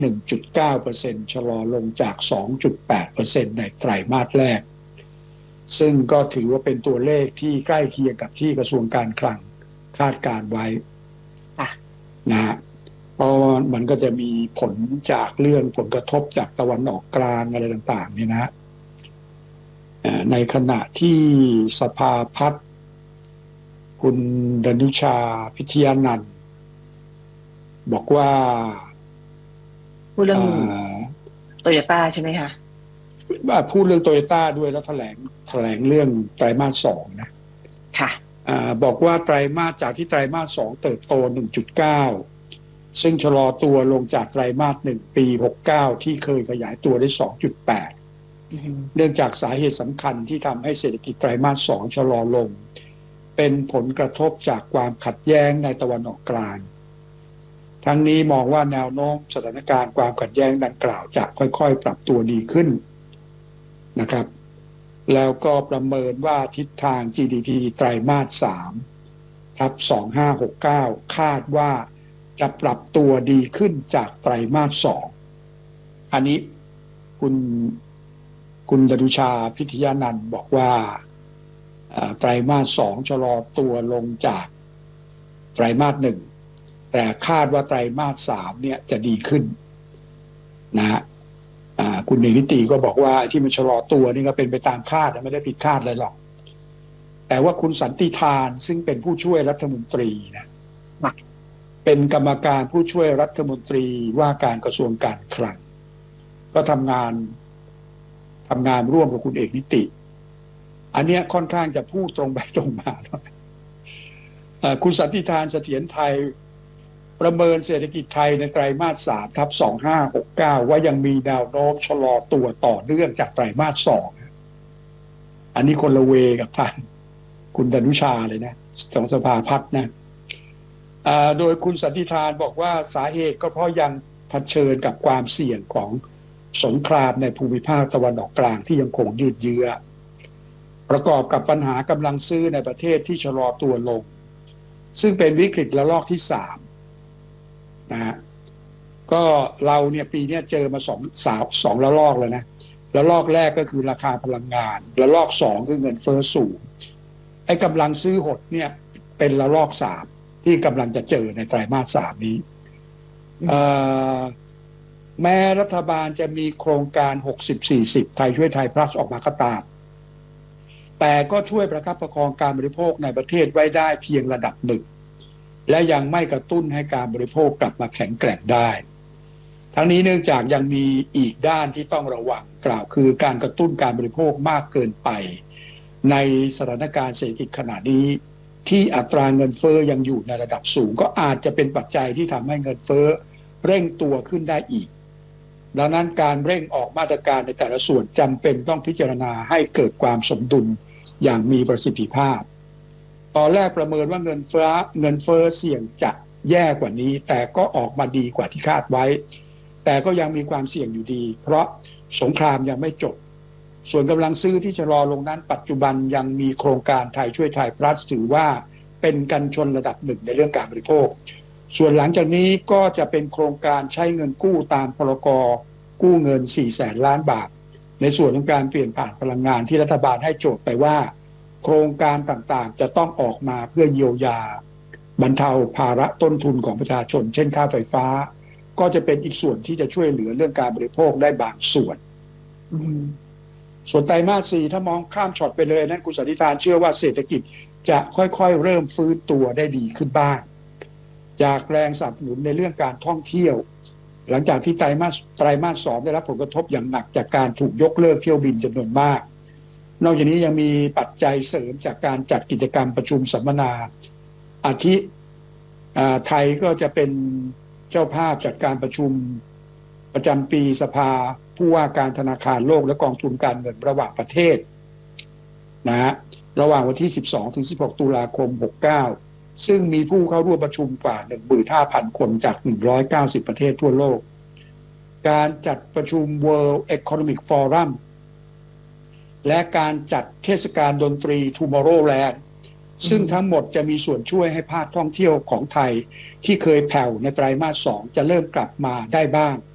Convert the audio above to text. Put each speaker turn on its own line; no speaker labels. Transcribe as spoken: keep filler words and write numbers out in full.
หนึ่งจุดเก้าเปอร์เซ็นต์ ชะลอลงจาก สองจุดแปดเปอร์เซ็นต์ ในไตรมาสแรกซึ่งก็ถือว่าเป็นตัวเลขที่ใกล้เคียงกับที่กระทรวงการคลังคาดการไว้นะเพราะมันก็จะมีผลจากเรื่องผลกระทบจากตะวันออกกลางอะไรต่างๆเนี่ยนะในขณะที่สภาพัฒน์คุณดนุชาพิทยานันท์บอกว่า
พูดเรื่องโตโยต้าใช่ไหมคะ
พูดเรื่องโตโยต้าด้วยแล้วแถลงแถลงเรื่องไตรมาสสองนะ
ค่ะ
บอกว่าไตรมาสจากที่ไตรมาสสองเติบโต หนึ่งจุดเก้า ซึ่งชะลอตัวลงจากไตรมาสหนึ่งปีหกสิบเก้าที่เคยขยายตัวได้ สองจุดแปด เนื่องจากสาเหตุสำคัญที่ทำให้เศรษฐกิจไตรมาสสองชะลอลงเป็นผลกระทบจากความขัดแย้งในตะวันออกกลางทั้งนี้มองว่าแนวโน้มสถานการณ์ความขัดแย้งดังกล่าวจะค่อยๆปรับตัวดีขึ้นนะครับแล้วก็ประเมินว่าทิศทาง จี ดี พี ไตรมาสสามทับสองพันห้าร้อยหกสิบเก้าคาดว่าจะปรับตัวดีขึ้นจากไตรมาสสองอันนี้คุณคุณดนุชาพิทยานันท์บอกว่าไตรมาสสองชะลอตัวลงจากไตรมาสหนึ่งแต่คาดว่าไตรมาสสามเนี่ยจะดีขึ้นนะฮะคุณเนนิติก็บอกว่าที่มันชะลอตัวนี่ก็เป็นไปตามคาดไม่ได้ผิดคาดเลยหรอกแต่ว่าคุณสันติธานซึ่งเป็นผู้ช่วยรัฐมนตรีนะเป็นกรรมการผู้ช่วยรัฐมนตรีว่าการกระทรวงการคลังก็ทำงานทำงานร่วมกับคุณเอกนิติอันเนี้ยค่อนข้างจะพูดตรงไปตรงมาคุณสันติธานเสถียรไทยประเมินเศรษฐกิจไทยในไตรมาสสามทับสองพันห้าร้อยหกสิบเก้าว่ายังมีแนวโน้มชะลอตัวต่อเนื่องจากไตรมาสสองอันนี้คนละเวกับทางคุณดนุชาเลยนะของสภาพัฒน์นะโดยคุณสันติธานบอกว่าสาเหตุก็เพราะยังเผชิญกับความเสี่ยงของสงครามในภูมิภาคตะวันออกกลางที่ยังคงยืดเยื้อประกอบกับปัญหากำลังซื้อในประเทศที่ชะลอตัวลงซึ่งเป็นวิกฤตระลอกที่สามนะฮะก็เราเนี่ยปีนี้เจอมาสองสาวสองระลอกแล้วนะระลอกแรกก็คือราคาพลังงานระลอกสองคือเงินเฟ้อสูงไอ้กำลังซื้อหดเนี่ยเป็นระลอกสามที่กำลังจะเจอในไตรมาสสามนี้แม้รัฐบาลจะมีโครงการ หกสิบ สี่สิบ ไทยช่วยไทย plus ออกมาก็ตามแต่ก็ช่วยประคับประคองการบริโภคในประเทศไว้ได้เพียงระดับหนึ่งและยังไม่กระตุ้นให้การบริโภคกลับมาแข็งแกร่งได้ทั้งนี้เนื่องจากยังมีอีกด้านที่ต้องระวังกล่าวคือการกระตุ้นการบริโภคมากเกินไปในสถานการณ์เศรษฐกิจขณะนี้ที่อัตราเงินเฟ้อยังอยู่ในระดับสูงก็อาจจะเป็นปัจจัยที่ทำให้เงินเฟ้อเร่งตัวขึ้นได้อีกดังนั้นการเร่งออกมาตรการในแต่ละส่วนจำเป็นต้องพิจารณาให้เกิดความสมดุลอย่างมีประสิทธิภาพตอนแรกประเมินว่าเงินเฟ้อเงินเฟ้อเสี่ยงจะแย่กว่านี้แต่ก็ออกมาดีกว่าที่คาดไว้แต่ก็ยังมีความเสี่ยงอยู่ดีเพราะสงครามยังไม่จบส่วนกำลังซื้อที่ชะลอลงนั้นปัจจุบันยังมีโครงการไทยช่วยไทย plus ถือว่าเป็นกันชนระดับหนึ่งในเรื่องการบริโภคส่วนหลังจากนี้ก็จะเป็นโครงการใช้เงินกู้ตามพรก.กู้เงินสี่แสนล้านบาทในส่วนของการเปลี่ยนผ่านพลังงานที่รัฐบาลให้โจทย์ไปว่าโครงการต่างๆจะต้องออกมาเพื่อเยียวยาบรรเทาภาระต้นทุนของประชาชนเช่นค่าไฟฟ้าก็จะเป็นอีกส่วนที่จะช่วยเหลือเรื่องการบริโภคได้บางส่วนส่วนไตรมาสสี่ถ้ามองข้ามช็อตไปเลยนั้นคุณสันติธานเชื่อว่าเศรษฐกิจจะค่อยๆเริ่มฟื้นตัวได้ดีขึ้นบ้างจากแรงสนับสนุนในเรื่องการท่องเที่ยวหลังจากที่ไตรมาสไตรมาสสองได้รับผลกระทบอย่างหนักจากการถูกยกเลิกเที่ยวบินจำนวนมากนอกจากนี้ยังมีปัจจัยเสริมจากการจัดกิจกรรมประชุมสัมมนาอาทิไทยก็จะเป็นเจ้าภาพจัดการประชุมประจำปีสภาผู้ว่าการธนาคารโลกและกองทุนการเงินระหว่างประเทศนะฮะระหว่างวันที่ สิบสองถึงสิบหก ตุลาคมหกสิบเก้าซึ่งมีผู้เข้าร่วมประชุมกว่า หนึ่งหมื่นห้าพัน คนจากหนึ่งร้อยเก้าสิบประเทศทั่วโลกการจัดประชุม World Economic Forum และการจัดเทศกาลดนตรี Tomorrowland ซึ่งทั้งหมดจะมีส่วนช่วยให้ภาคท่องเที่ยวของไทยที่เคยแผ่วในไตรมาสสองจะเริ่มกลับมาได้บ้าง